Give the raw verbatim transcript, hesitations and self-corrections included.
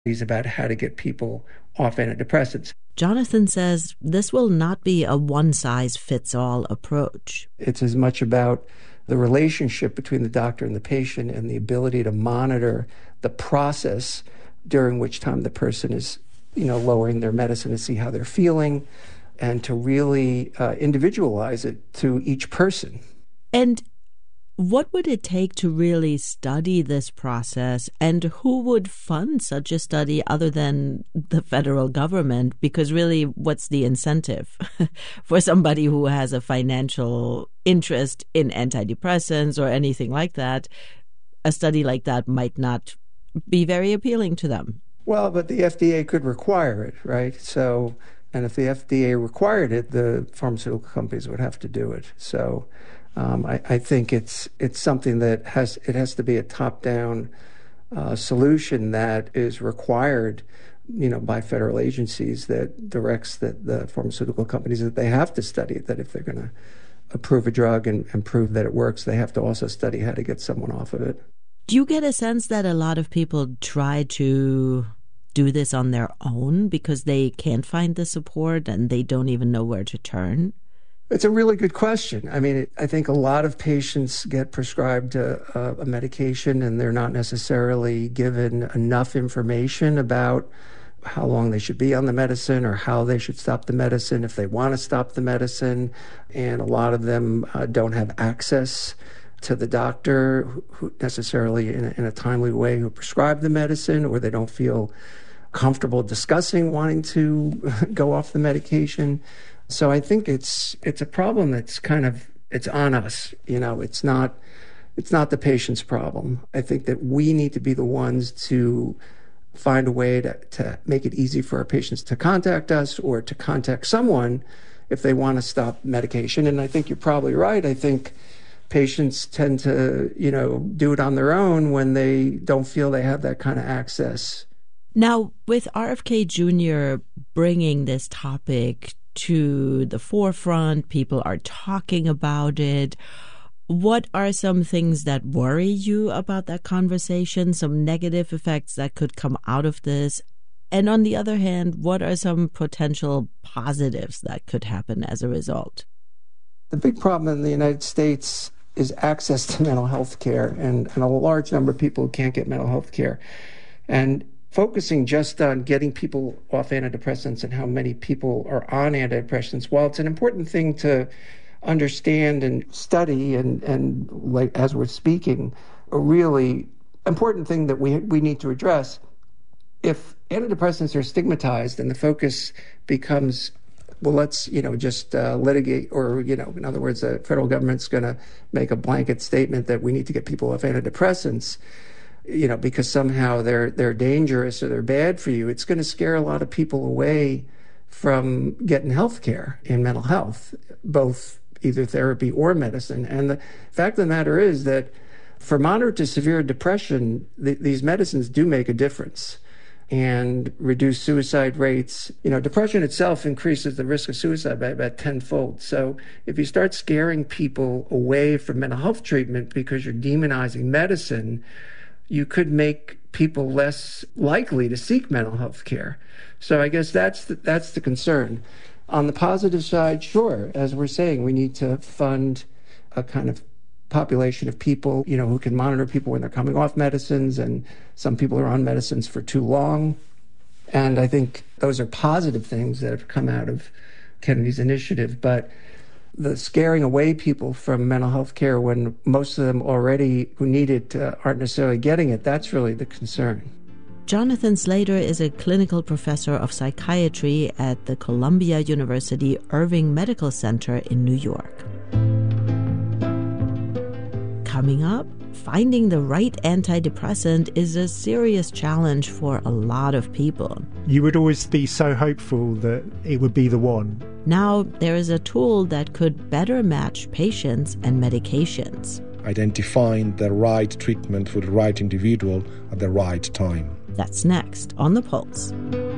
about how to get people off antidepressants. Jonathan says this will not be a one-size-fits-all approach. It's as much about the relationship between the doctor and the patient and the ability to monitor the process during which time the person is, you know, lowering their medicine to see how they're feeling and to really uh, individualize it to each person. And what would it take to really study this process, and who would fund such a study other than the federal government? Because really, what's the incentive for somebody who has a financial interest in antidepressants or anything like that? A study like that might not be very appealing to them. Well, but the F D A could require it, right? So, and if the F D A required it, the pharmaceutical companies would have to do it. So Um, I, I think it's it's something that has it has to be a top-down uh, solution that is required, you know, by federal agencies that directs that the pharmaceutical companies that they have to study it, that if they're going to approve a drug and, and prove that it works, they have to also study how to get someone off of it. Do you get a sense that a lot of people try to do this on their own because they can't find the support and they don't even know where to turn? It's a really good question. I mean, it, I think a lot of patients get prescribed a, a medication and they're not necessarily given enough information about how long they should be on the medicine or how they should stop the medicine if they want to stop the medicine. And a lot of them uh, don't have access to the doctor who, who necessarily in a, in a timely way who prescribed the medicine, or they don't feel comfortable discussing wanting to go off the medication. So I think it's it's a problem that's kind of, it's on us. You know, it's not it's not the patient's problem. I think that we need to be the ones to find a way to, to make it easy for our patients to contact us or to contact someone if they want to stop medication. And I think you're probably right. I think patients tend to, you know, do it on their own when they don't feel they have that kind of access. Now, with R F K Junior bringing this topic to the forefront, people are talking about it. What are some things that worry you about that conversation, some negative effects that could come out of this? And on the other hand, what are some potential positives that could happen as a result? The big problem in the United States is access to mental health care, and, and a large number of people who can't get mental health care. And focusing just on getting people off antidepressants and how many people are on antidepressants, while it's an important thing to understand and study, and, and like as we're speaking, a really important thing that we we need to address, if antidepressants are stigmatized and the focus becomes, well, let's, you know, just uh, litigate, or, you know, in other words, the federal government's going to make a blanket statement that we need to get people off antidepressants, you know, because somehow they're they're dangerous or they're bad for you, it's going to scare a lot of people away from getting health care in mental health, both either therapy or medicine. And the fact of the matter is that for moderate to severe depression, th- these medicines do make a difference and reduce suicide rates. You know, depression itself increases the risk of suicide by about tenfold. So if you start scaring people away from mental health treatment because you're demonizing medicine, you could make people less likely to seek mental health care. So I guess that's the, that's the concern. On the positive side, sure, as we're saying, we need to fund a kind of population of people, you know, who can monitor people when they're coming off medicines, and some people are on medicines for too long. And I think those are positive things that have come out of Kennedy's initiative. But the scaring away people from mental health care when most of them already who need it uh, aren't necessarily getting it, that's really the concern. Jonathan Slater is a clinical professor of psychiatry at the Columbia University Irving Medical Center in New York. Coming up, finding the right antidepressant is a serious challenge for a lot of people. You would always be so hopeful that it would be the one. Now there is a tool that could better match patients and medications. Identifying the right treatment for the right individual at the right time. That's next on The Pulse.